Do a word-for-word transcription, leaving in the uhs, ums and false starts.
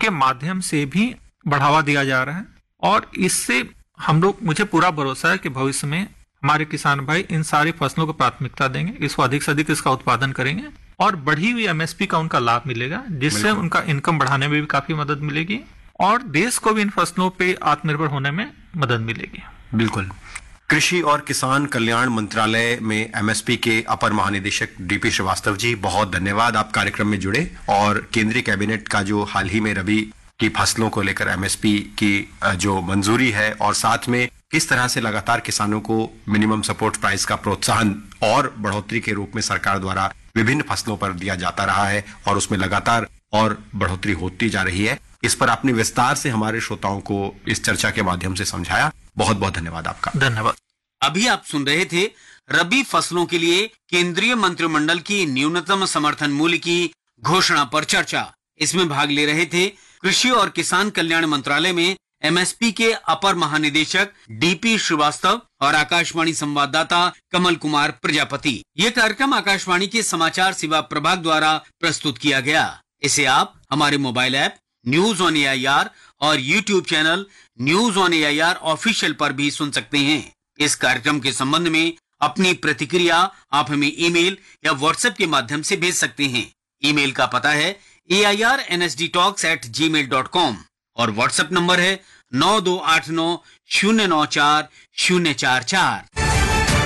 के माध्यम से भी बढ़ावा दिया जा रहा है और इससे हम लोग, मुझे पूरा भरोसा है कि भविष्य में हमारे किसान भाई इन सारी फसलों को प्राथमिकता देंगे, इसको अधिक से अधिक इसका उत्पादन करेंगे और बढ़ी हुई एमएसपी का उनका लाभ मिलेगा, जिससे उनका इनकम बढ़ाने में भी काफी मदद मिलेगी और देश को भी इन फसलों पे आत्मनिर्भर होने में मदद मिलेगी। बिल्कुल। कृषि और किसान कल्याण मंत्रालय में एमएसपी के अपर महानिदेशक डीपी श्रीवास्तव जी, बहुत धन्यवाद, आप कार्यक्रम में जुड़े और केंद्रीय कैबिनेट का जो हाल ही में रबी की फसलों को लेकर एमएसपी की जो मंजूरी है और साथ में किस तरह से लगातार किसानों को मिनिमम सपोर्ट प्राइस का प्रोत्साहन और बढ़ोतरी के रूप में सरकार द्वारा विभिन्न फसलों पर दिया जाता रहा है और उसमें लगातार और बढ़ोतरी होती जा रही है, इस पर आपने विस्तार से हमारे श्रोताओं को इस चर्चा के माध्यम से समझाया। बहुत बहुत धन्यवाद आपका। धन्यवाद। अभी आप सुन रहे थे रबी फसलों के लिए केंद्रीय मंत्रिमंडल की न्यूनतम समर्थन मूल्य की घोषणा पर चर्चा। इसमें भाग ले रहे थे कृषि और किसान कल्याण मंत्रालय में एमएसपी के अपर महानिदेशक डीपी श्रीवास्तव और आकाशवाणी संवाददाता कमल कुमार प्रजापति। ये कार्यक्रम आकाशवाणी के समाचार सेवा प्रभाग द्वारा प्रस्तुत किया गया। इसे आप हमारे mobile app news on AIR और YouTube channel news on AIR official पर भी सुन सकते हैं। इस कार्यक्रम के संबंध में अपनी प्रतिक्रिया आप हमें ईमेल या व्हाट्सएप के माध्यम से भेज सकते हैं। ईमेल का पता है ए I R N S D talks eight ji mail dot com और व्हाट्सएप नंबर है नौ दो आठ नौ शून्य नौ चार शून्य चार चार।